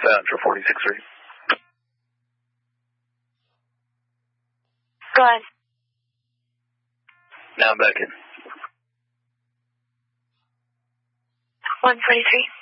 outbound for 46.3. Go ahead. Now I'm back in. 143.